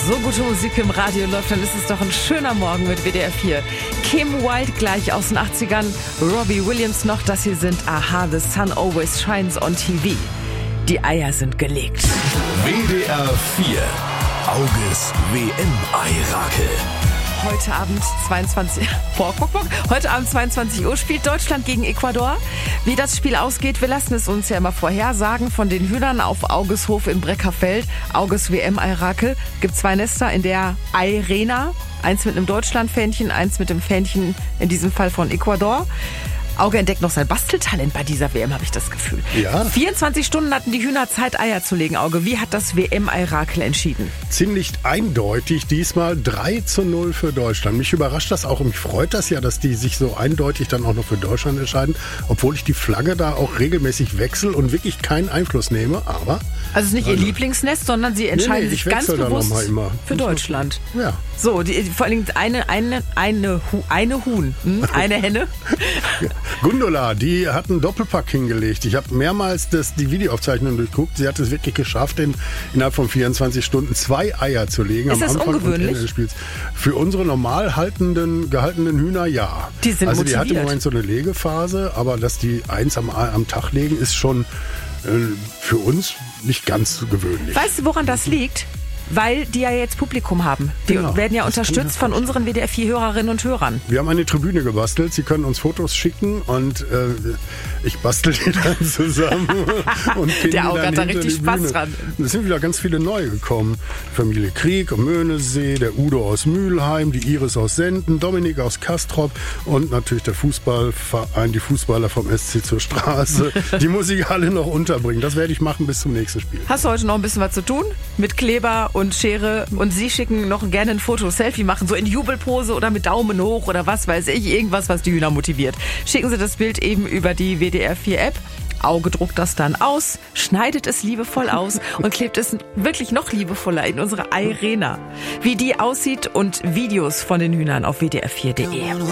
so gute Musik im Radio läuft, dann ist es doch ein schöner Morgen mit WDR 4. Kim Wilde gleich aus den 80ern, Robbie Williams noch, das hier sind Aha, The Sun Always Shines on TV. Die Eier sind gelegt. WDR 4, Auges WM-Eirakel. Heute Abend 22 Uhr spielt Deutschland gegen Ecuador. Wie das Spiel ausgeht, wir lassen es uns ja immer vorhersagen. Von den Hühnern auf Auges Hof in Breckerfeld, Auges WM-Eirakel, gibt 2 Nester in der Eirena. Eins mit einem Deutschland-Fähnchen, eins mit dem Fähnchen, in diesem Fall von Ecuador. Auge entdeckt noch sein Basteltalent bei dieser WM, habe ich das Gefühl. Ja. 24 Stunden hatten die Hühner Zeit, Eier zu legen. Auge, wie hat das WM-Eirakel entschieden? Ziemlich eindeutig, diesmal 3:0 für Deutschland. Mich überrascht das auch und mich freut das ja, dass die sich so eindeutig dann auch noch für Deutschland entscheiden, obwohl ich die Flagge da auch regelmäßig wechsle und wirklich keinen Einfluss nehme, aber... Also es ist nicht ihr Lieblingsnest, sondern sie entscheiden sich ganz bewusst für Deutschland. Ja. So, vor allem eine Huhn, eine Henne. Gundula, die hat einen Doppelpack hingelegt. Ich habe mehrmals die Videoaufzeichnung durchguckt. Sie hat es wirklich geschafft, innerhalb von 24 Stunden 2 Eier zu legen. Ist das am Anfang ungewöhnlich? Und Ende des Spiels. Für unsere normal gehaltenen Hühner, ja. Die sind also die motiviert. hat im Moment so eine Legephase, aber dass die 1 am Tag legen, ist schon für uns nicht ganz gewöhnlich. Weißt du, woran das liegt? Weil die ja jetzt Publikum haben. Die Genau, werden ja das kann unterstützt ich von unseren WDR 4 Hörerinnen und Hörern. Wir haben eine Tribüne gebastelt. Sie können uns Fotos schicken und ich bastel die dann zusammen. Und Der Auge hat da richtig Spaß dran. Es sind wieder ganz viele neue gekommen. Familie Krieg am Möhnesee, der Udo aus Mülheim, die Iris aus Senden, Dominik aus Castrop und natürlich der Fußballverein, die Fußballer vom SC zur Straße. Die muss ich alle noch unterbringen. Das werde ich machen bis zum nächsten Spiel. Hast du heute noch ein bisschen was zu tun? Mit Kleber und Schere und Sie schicken noch gerne ein Foto, Selfie machen, so in Jubelpose oder mit Daumen hoch oder was weiß ich, irgendwas, was die Hühner motiviert. Schicken Sie das Bild eben über die WDR 4 App. Auge druckt das dann aus, schneidet es liebevoll aus und klebt es wirklich noch liebevoller in unsere Eirena. Wie die aussieht und Videos von den Hühnern auf wdr4.de.